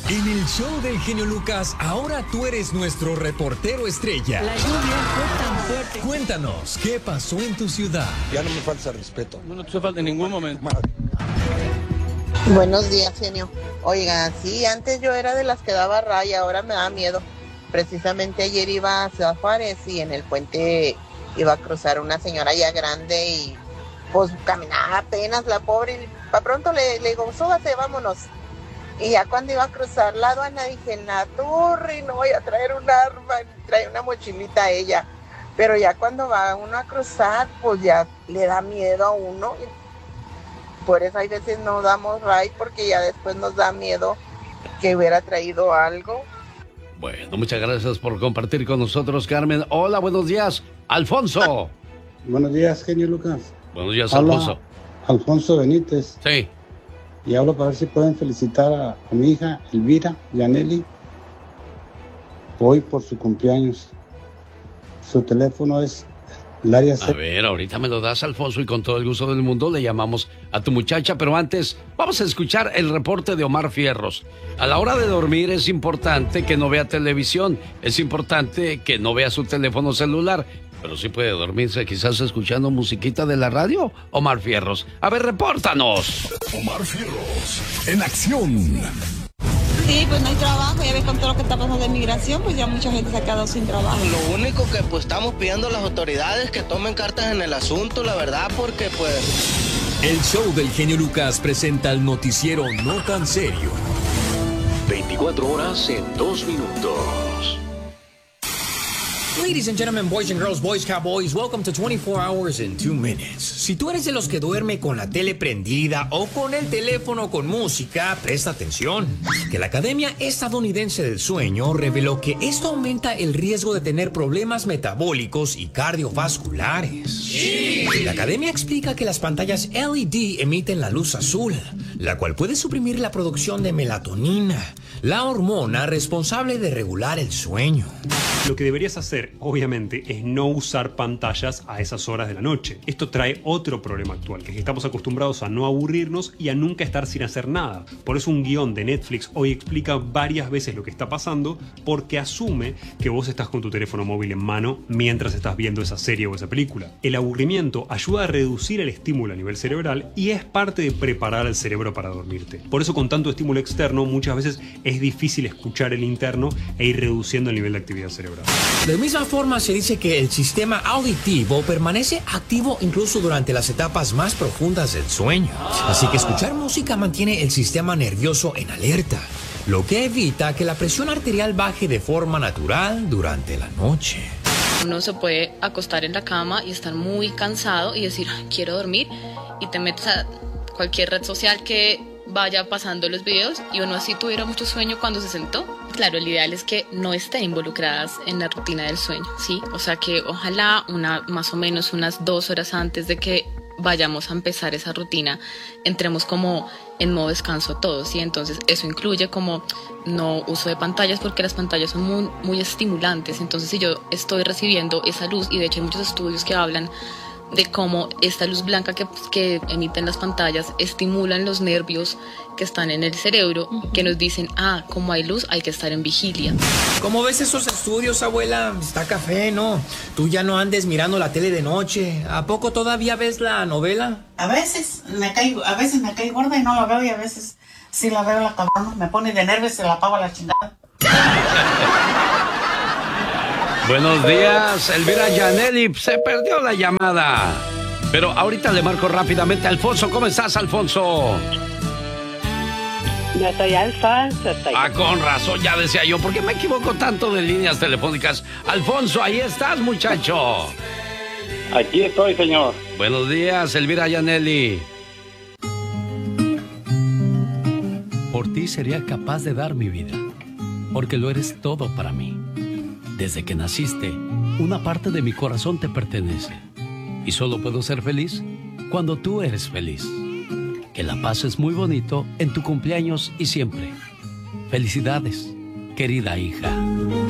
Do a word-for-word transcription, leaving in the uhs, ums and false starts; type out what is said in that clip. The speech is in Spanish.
En el show del genio Lucas, ahora tú eres nuestro reportero estrella. La lluvia fue tan fuerte. Cuéntanos, ¿qué pasó en tu ciudad? Ya no me falta respeto. No, no te falta en ningún momento. Buenos días, genio. Oiga, sí, antes yo era de las que daba raya, ahora me da miedo. Precisamente ayer iba a Ciudad Juárez y en el puente iba a cruzar una señora ya grande y pues caminaba apenas la pobre. Y para pronto le, le digo, súbase, vámonos. Y ya cuando iba a cruzar la aduana dije, en la torre, no voy a traer un arma, trae una mochilita a ella. Pero ya cuando va uno a cruzar, pues ya le da miedo a uno. Por eso hay veces no damos ride porque ya después nos da miedo que hubiera traído algo. Bueno, muchas gracias por compartir con nosotros, Carmen. Hola, buenos días, Alfonso. Buenos días, genio Lucas. Buenos días, Habla Alfonso. Alfonso Benítez. Sí. Y hablo para ver si pueden felicitar a, a mi hija, Elvira Yaneli, hoy por su cumpleaños. Su teléfono es el área A ver, ahorita me lo das, Alfonso, y con todo el gusto del mundo le llamamos a tu muchacha, pero antes vamos a escuchar el reporte de Omar Fierros. A la hora de dormir es importante que no vea televisión, es importante que no vea su teléfono celular, pero sí puede dormirse quizás escuchando musiquita de la radio. Omar Fierros, a ver, repórtanos. Omar Fierros, en acción. Sí, pues no hay trabajo, ya ves con todo lo que está pasando de migración, pues ya mucha gente se ha quedado sin trabajo. Lo único que pues estamos pidiendo a las autoridades que tomen cartas en el asunto, la verdad, porque pues... El show del genio Lucas presenta el noticiero no tan serio. veinticuatro horas en dos minutos. Ladies and gentlemen, boys and girls, boys, cowboys, welcome to twenty-four hours in two minutes. Si tú eres de los que duerme con la tele prendida o con el teléfono con música, presta atención. Que la Academia Estadounidense del Sueño reveló que esto aumenta el riesgo de tener problemas metabólicos y cardiovasculares. Sí. La Academia explica que las pantallas L E D emiten la luz azul, la cual puede suprimir la producción de melatonina, la hormona responsable de regular el sueño. Lo que deberías hacer, obviamente, es no usar pantallas a esas horas de la noche. Esto trae otro problema actual, que es que estamos acostumbrados a no aburrirnos y a nunca estar sin hacer nada. Por eso un guión de Netflix hoy explica varias veces lo que está pasando, porque asume que vos estás con tu teléfono móvil en mano mientras estás viendo esa serie o esa película. El aburrimiento ayuda a reducir el estímulo a nivel cerebral y es parte de preparar al cerebro para dormirte. Por eso con tanto estímulo externo muchas veces es difícil escuchar el interno e ir reduciendo el nivel de actividad cerebral. De misma forma se dice que el sistema auditivo permanece activo incluso durante las etapas más profundas del sueño. Así que escuchar música mantiene el sistema nervioso en alerta, lo que evita que la presión arterial baje de forma natural durante la noche. Uno se puede acostar en la cama y estar muy cansado y decir, quiero dormir, y te metes a cualquier red social que vaya pasando los videos y uno así tuviera mucho sueño cuando se sentó. Claro, el ideal es que no estén involucradas en la rutina del sueño, ¿sí? O sea que ojalá una, más o menos unas dos horas antes de que vayamos a empezar esa rutina, entremos como en modo descanso todos, ¿sí? Entonces eso incluye como no uso de pantallas porque las pantallas son muy, muy estimulantes. Entonces si yo estoy recibiendo esa luz, y de hecho hay muchos estudios que hablan de cómo esta luz blanca que, que emiten las pantallas estimulan los nervios que están en el cerebro, uh-huh, que nos dicen, ah, como hay luz, hay que estar en vigilia. ¿Cómo ves esos estudios, abuela? Está café, ¿no? Tú ya no andes mirando la tele de noche. ¿A poco todavía ves la novela? A veces me caigo, a veces me caigo gorda y no la veo, y a veces sí la veo, la cabrona. Me pone de nervios y se la apago a la chingada. Buenos días, Elvira Yaneli. Se perdió la llamada, pero ahorita le marco rápidamente. Alfonso, ¿cómo estás, Alfonso? Yo soy Alfonso. Estoy... Ah, con razón, ya decía yo, ¿por qué me equivoco tanto de líneas telefónicas? Alfonso, ahí estás, muchacho. Aquí estoy, señor. Buenos días, Elvira Yaneli. Por ti sería capaz de dar mi vida, porque lo eres todo para mí. Desde que naciste, una parte de mi corazón te pertenece. Y solo puedo ser feliz cuando tú eres feliz. Que la pases muy bonito en tu cumpleaños y siempre. Felicidades, querida hija.